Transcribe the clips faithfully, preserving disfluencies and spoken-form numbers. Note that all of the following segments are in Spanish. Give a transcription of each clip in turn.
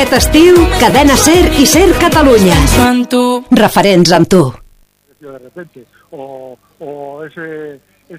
Aquest estiu, Cadena Ser i Ser Catalunya. Referents amb tu. De repente, o, o ese,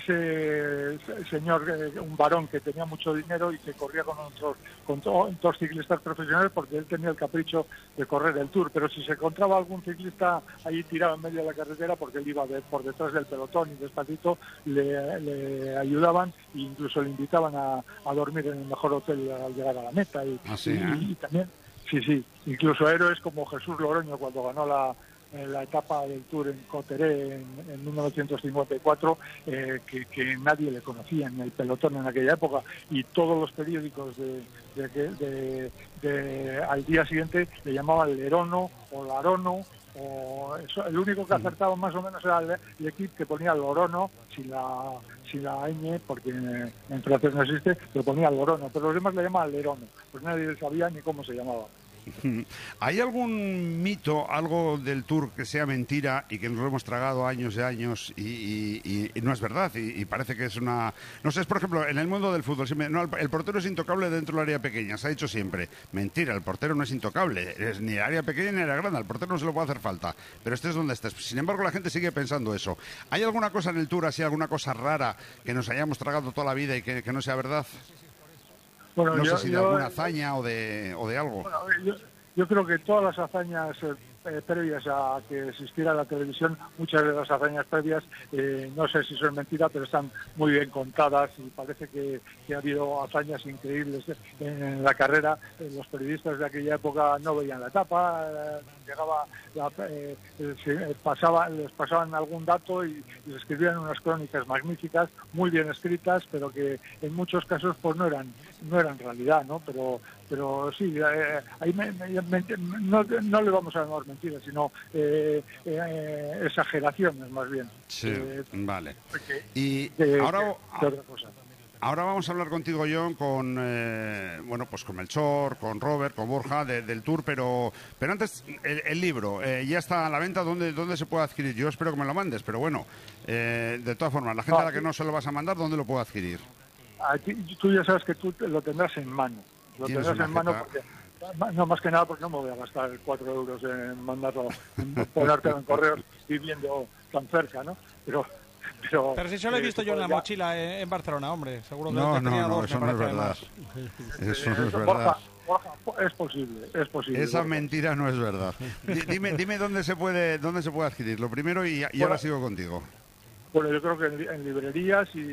ese señor, un varón que tenía mucho dinero y que corría con otros, con dos ciclistas profesionales porque él tenía el capricho de correr el Tour, pero si se encontraba algún ciclista ahí tirado en medio de la carretera porque él iba de, por detrás del pelotón y despacito le, le ayudaban e incluso le invitaban a, a dormir en el mejor hotel al llegar a la meta y, ¿Ah, sí, y, eh? y también, sí, sí, incluso héroes como Jesús Loroño cuando ganó la en la etapa del Tour en Coteré en, en mil novecientos cincuenta y cuatro, eh, que, que nadie le conocía en el pelotón en aquella época, y todos los periódicos de, de, de, de, de al día siguiente le llamaban Lerono o Larono, o eso, el único que acertaba más o menos era el, el equipo que ponía Lorono sin la sin la ñ, porque en, en francés no existe, pero ponía Lorono, pero los demás le llamaban Lerono, pues nadie sabía ni cómo se llamaba. ¿Hay algún mito, algo del Tour que sea mentira y que nos lo hemos tragado años y años y, y, y no es verdad? Y, y parece que es una... No sé, es por ejemplo, en el mundo del fútbol, siempre, no, el portero es intocable dentro del área pequeña, se ha dicho siempre. Mentira, el portero no es intocable, es ni el área pequeña ni el área grande, al portero no se lo puede hacer falta, pero estés donde estés. Sin embargo, la gente sigue pensando eso. ¿Hay alguna cosa en el Tour, así, alguna cosa rara que nos hayamos tragado toda la vida y que, que no sea verdad? Bueno, no yo, sé si yo, de alguna hazaña o de, o de algo. Bueno, yo, yo creo que todas las hazañas eh, previas a que existiera la televisión, muchas de las hazañas previas, eh, no sé si son mentiras, pero están muy bien contadas y parece que, que ha habido hazañas increíbles en, en la carrera. Eh, los periodistas de aquella época no veían la etapa, eh, llegaba, la, eh, se pasaba, les pasaban algún dato y, y les escribían unas crónicas magníficas, muy bien escritas, pero que en muchos casos pues no eran no eran realidad, ¿no? Pero pero sí, eh, ahí me, me, me, no, no le vamos a llamar mentiras, sino eh, eh, exageraciones más bien. Sí, eh, vale. Que, y que, ahora... que otra cosa. Ahora vamos a hablar contigo, John, con eh, bueno, pues con Melchor, con Robert, con Borja de, del Tour, pero pero antes el, el libro eh, ya está a la venta. ¿Dónde dónde se puede adquirir? Yo espero que me lo mandes, pero bueno, eh, de todas formas, la gente a la que no se lo vas a mandar, ¿dónde lo puedo adquirir? Aquí, tú ya sabes que tú lo tendrás en mano. Lo tendrás en mano porque, no, más que nada porque no me voy a gastar cuatro euros en mandarlo, en ponértelo en correos viviendo tan cerca, ¿no? Pero Pero, pero si solo he visto eh, yo en la ya... mochila eh, en Barcelona, hombre, seguro que no, no, tenía no, dos, eso no es verdad. Eso no es verdad. Borja, Borja, es posible, es posible. Esa Borja. mentira no es verdad. Dime, dime dónde se puede, dónde se puede adquirir. Lo primero y, y bueno, ahora sigo contigo. Bueno, yo creo que en, en librerías y,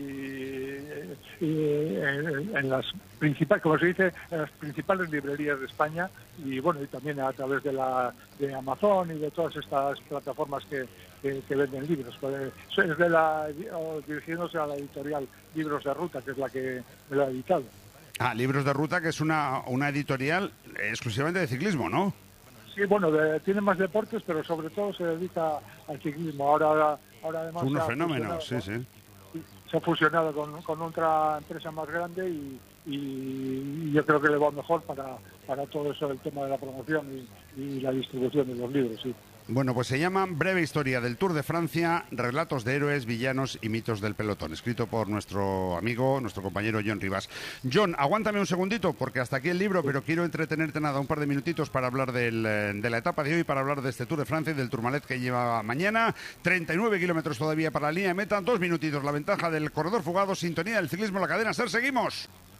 y en, en las principales, como se dice, en las principales librerías de España y bueno, y también a través de la de Amazon y de todas estas plataformas que, que, que venden libros. Es de la, dirigiéndose a la editorial Libros de Ruta, que es la que me lo ha editado. Ah, Libros de Ruta, que es una, una editorial exclusivamente de ciclismo, ¿no? Sí, bueno, de, tiene más deportes, pero sobre todo se dedica al ciclismo. Ahora, ahora además... Unos fenómenos, sí, con, sí. Se ha fusionado con, con otra empresa más grande y, y yo creo que le va mejor para, para todo eso, el tema de la promoción y, y la distribución de los libros, sí. Bueno, pues se llama Breve Historia del Tour de Francia, relatos de héroes, villanos y mitos del pelotón, escrito por nuestro amigo, nuestro compañero John Rivas. John, aguántame un segundito, porque hasta aquí el libro, pero quiero entretenerte nada, un par de minutitos para hablar del, de la etapa de hoy, para hablar de este Tour de Francia y del Tourmalet que lleva mañana. treinta y nueve kilómetros todavía para la línea de meta, dos minutitos, la ventaja del corredor fugado, sintonía del ciclismo, la cadena SER, seguimos.